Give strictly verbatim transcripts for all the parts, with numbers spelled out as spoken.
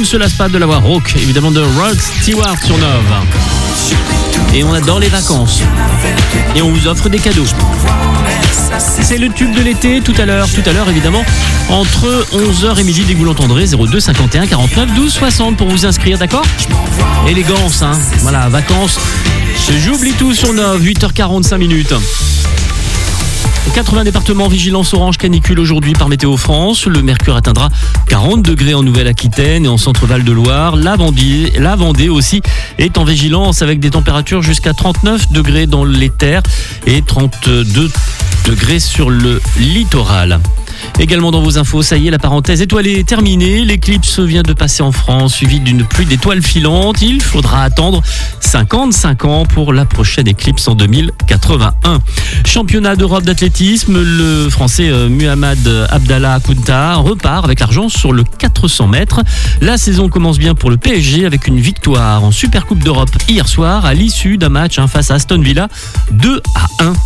se lasse pas de la voix rock, évidemment de Rod Stewart sur Nove. Et on adore les vacances. Et on vous offre des cadeaux. C'est le tube de l'été, tout à l'heure, tout à l'heure évidemment, entre onze heures et midi, dès que vous l'entendrez, zéro deux cinquante et un quarante-neuf douze soixante pour vous inscrire, d'accord ? Élégance, hein, voilà, vacances. J'oublie tout sur Nove, huit heures quarante-cinq minutes. quatre-vingts départements, vigilance orange canicule aujourd'hui par Météo France. Le mercure atteindra quarante degrés en Nouvelle-Aquitaine et en Centre-Val de Loire. La Vendée, la Vendée aussi est en vigilance avec des températures jusqu'à trente-neuf degrés dans les terres et trente-deux degrés sur le littoral. Également dans vos infos, ça y est, la parenthèse étoilée est terminée. L'éclipse vient de passer en France, suivie d'une pluie d'étoiles filantes. Il faudra attendre cinquante-cinq ans pour la prochaine éclipse en deux mille quatre-vingt-un. Championnat d'Europe d'athlétisme, le Français Muhammad Abdallah Kunta repart avec l'argent sur le quatre cents mètres. La saison commence bien pour le P S G avec une victoire en Supercoupe d'Europe hier soir à l'issue d'un match hein, face à Aston Villa, deux à un.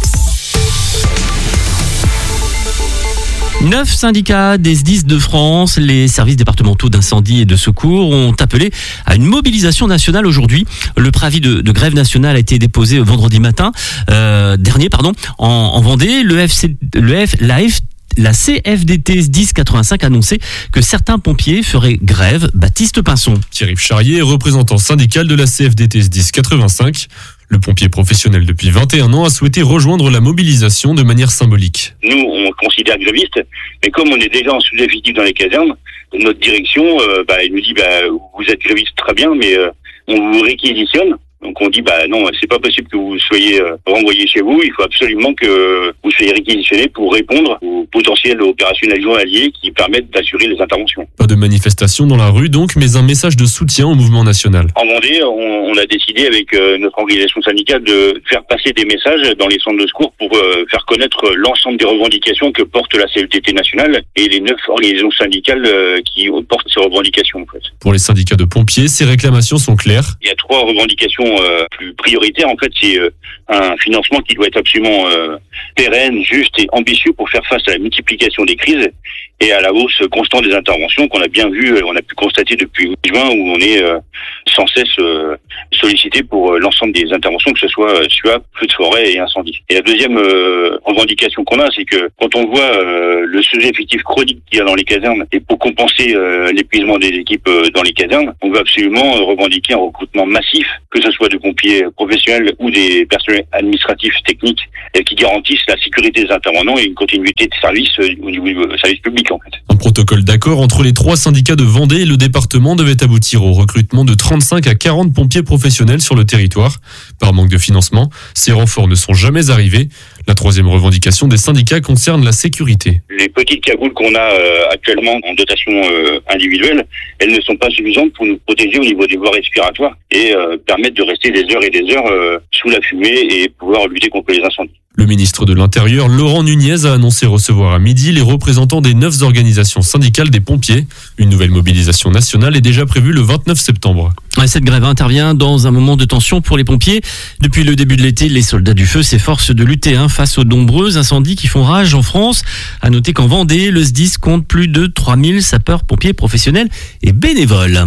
Neuf syndicats des S D I S de France, les services départementaux d'incendie et de secours, ont appelé à une mobilisation nationale aujourd'hui. Le préavis de, de grève nationale a été déposé vendredi matin euh, dernier, pardon, en, en Vendée. Le F C, le F, la F, La C F D T S dix quatre-vingt-cinq annonçait que certains pompiers feraient grève. Baptiste Pinson. Thierry Charrier est représentant syndical de la C F D T S dix quatre-vingt-cinq. Le pompier professionnel depuis vingt et un ans a souhaité rejoindre la mobilisation de manière symbolique. Nous, on considère grévistes, mais comme on est déjà en sous-effectif dans les casernes, notre direction, euh, bah, elle nous dit, bah, vous êtes grévistes très bien, mais euh, on vous réquisitionne. Donc on dit, bah non, c'est pas possible que vous soyez euh, renvoyé chez vous. Il faut absolument que vous soyez réquisitionné pour répondre aux potentiels opérationnels journaliers qui permettent d'assurer les interventions. Pas de manifestation dans la rue donc, mais un message de soutien au mouvement national. En Vendée, on, on a décidé avec euh, notre organisation syndicale de faire passer des messages dans les centres de secours pour euh, faire connaître l'ensemble des revendications que porte la C F D T nationale et les neuf organisations syndicales euh, qui portent ces revendications en fait. Pour les syndicats de pompiers, ces réclamations sont claires. Il y a trois revendications Euh, plus prioritaire en fait, c'est euh, un financement qui doit être absolument euh, pérenne, juste et ambitieux pour faire face à la multiplication des crises et à la hausse constante des interventions qu'on a bien vu, on a pu constater depuis juin où on est euh, sans cesse euh, sollicité pour euh, l'ensemble des interventions, que ce soit euh, S U A P, feu de forêt et incendie. Et la deuxième euh, revendication qu'on a, c'est que quand on voit euh, le sous-effectif chronique qu'il y a dans les casernes et pour compenser euh, l'épuisement des équipes euh, dans les casernes, on veut absolument euh, revendiquer un recrutement massif, que ce soit de pompiers professionnels ou des personnels administratifs techniques euh, qui garantissent la sécurité des intervenants et une continuité de service euh, au niveau du service public en fait. Un protocole d'accord entre les trois syndicats de Vendée et le département devait aboutir au recrutement de trente-cinq à quarante pompiers professionnels sur le territoire. Par manque de financement, ces renforts ne sont jamais arrivés. La troisième revendication des syndicats concerne la sécurité. Les petites cagoules qu'on a euh, actuellement en dotation euh, individuelle, elles ne sont pas suffisantes pour nous protéger au niveau des voies respiratoires et euh, permettre de rester des heures et des heures euh, sous la fumée et pouvoir lutter contre les incendies. Le ministre de l'Intérieur, Laurent Nunez, a annoncé recevoir à midi les représentants des neuf organisations syndicales des pompiers. Une nouvelle mobilisation nationale est déjà prévue le vingt-neuf septembre. Cette grève intervient dans un moment de tension pour les pompiers. Depuis le début de l'été, les soldats du feu s'efforcent de lutter hein, face aux nombreux incendies qui font rage en France. À noter qu'en Vendée, le S D I S compte plus de trois mille sapeurs-pompiers professionnels et bénévoles.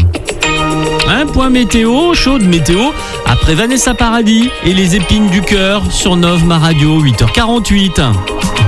Un point météo, chaude météo, après Vanessa Paradis et les épines du cœur sur Nove Ma Radio, huit heures quarante-huit.